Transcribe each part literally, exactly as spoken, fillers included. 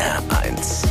R eins.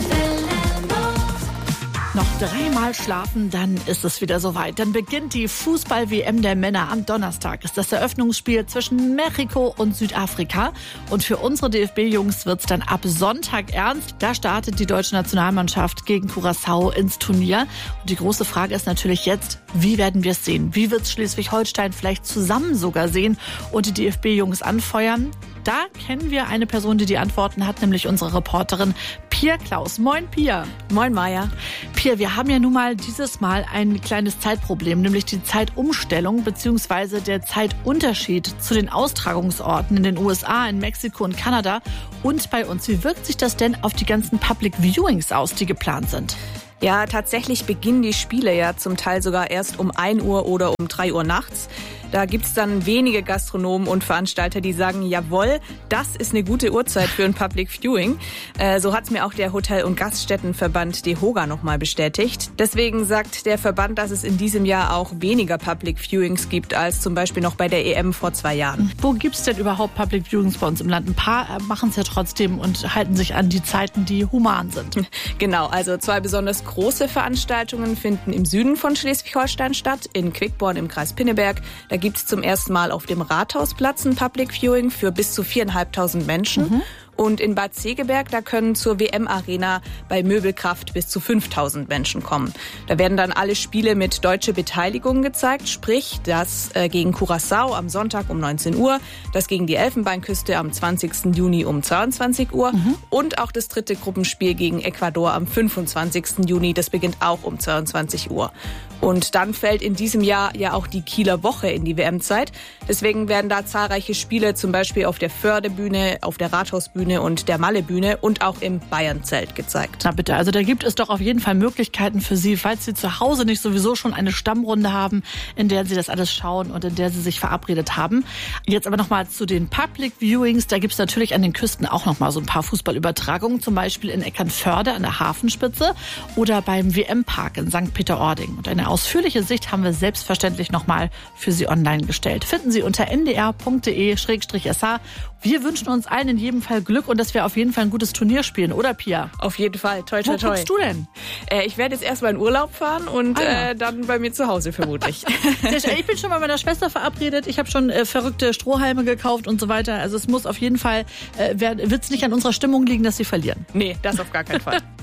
Noch dreimal schlafen, dann ist es wieder soweit. Dann beginnt die Fußball-W M der Männer. Am Donnerstag ist das Eröffnungsspiel zwischen Mexiko und Südafrika. Und für unsere D F B-Jungs wird's dann ab Sonntag ernst. Da startet die deutsche Nationalmannschaft gegen Curaçao ins Turnier. Und die große Frage ist natürlich jetzt, wie werden wir es sehen? Wie wird's Schleswig-Holstein vielleicht zusammen sogar sehen und die D F B-Jungs anfeuern? Da kennen wir eine Person, die die Antworten hat, nämlich unsere Reporterin Pia Klaus. Moin, Pia. Moin, Maja. Pia, wir haben ja nun mal dieses Mal ein kleines Zeitproblem, nämlich die Zeitumstellung bzw. der Zeitunterschied zu den Austragungsorten in den U S A, in Mexiko und Kanada und bei uns. Wie wirkt sich das denn auf die ganzen Public Viewings aus, die geplant sind? Ja, tatsächlich beginnen die Spiele ja zum Teil sogar erst um ein Uhr oder um drei Uhr nachts. Da gibt's dann wenige Gastronomen und Veranstalter, die sagen, jawohl, das ist eine gute Uhrzeit für ein Public Viewing. Äh, so hat's mir auch der Hotel- und Gaststättenverband DEHOGA nochmal bestätigt. Deswegen sagt der Verband, dass es in diesem Jahr auch weniger Public Viewings gibt als zum Beispiel noch bei der E M vor zwei Jahren. Wo gibt's denn überhaupt Public Viewings bei uns im Land? Ein paar machen es ja trotzdem und halten sich an die Zeiten, die human sind. Genau, also zwei besonders große Veranstaltungen finden im Süden von Schleswig-Holstein statt, in Quickborn im Kreis Pinneberg. Da gibt es zum ersten Mal auf dem Rathausplatz ein Public Viewing für bis zu viertausendfünfhundert Menschen. Mhm. Und in Bad Segeberg, da können zur W M-Arena bei Möbelkraft bis zu fünftausend Menschen kommen. Da werden dann alle Spiele mit deutscher Beteiligung gezeigt, sprich das äh, gegen Curaçao am Sonntag um neunzehn Uhr, das gegen die Elfenbeinküste am zwanzigsten Juni um zweiundzwanzig Uhr mhm. und auch das dritte Gruppenspiel gegen Ecuador am fünfundzwanzigsten Juni, das beginnt auch um zweiundzwanzig Uhr. Und dann fällt in diesem Jahr ja auch die Kieler Woche in die W M-Zeit. Deswegen werden da zahlreiche Spiele zum Beispiel auf der Fördebühne, auf der Rathausbühne und der Malle-Bühne und auch im Bayern-Zelt gezeigt. Na bitte, also da gibt es doch auf jeden Fall Möglichkeiten für Sie, falls Sie zu Hause nicht sowieso schon eine Stammrunde haben, in der Sie das alles schauen und in der Sie sich verabredet haben. Jetzt aber nochmal zu den Public Viewings. Da gibt es natürlich an den Küsten auch nochmal so ein paar Fußballübertragungen, zum Beispiel in Eckernförde an der Hafenspitze oder beim W M-Park in Sankt Peter-Ording. Und eine ausführliche Sicht haben wir selbstverständlich nochmal für Sie online gestellt. Finden Sie unter n d r punkt d e slash s h. Wir wünschen uns allen in jedem Fall Glück und dass wir auf jeden Fall ein gutes Turnier spielen, oder Pia? Auf jeden Fall. Toi, toi, toi. Wo guckst du denn? Äh, ich werde jetzt erstmal in Urlaub fahren und ah, ja. äh, dann bei mir zu Hause vermutlich. Ich bin schon bei meiner Schwester verabredet. Ich habe schon äh, verrückte Strohhalme gekauft und so weiter. Also es muss auf jeden Fall, äh, wird es nicht an unserer Stimmung liegen, dass sie verlieren. Nee, das auf gar keinen Fall.